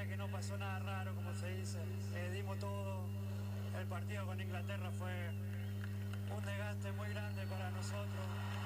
que no pasó nada raro, como se dice. Dimos todo. El partido con Inglaterra fue un desgaste muy grande para nosotros.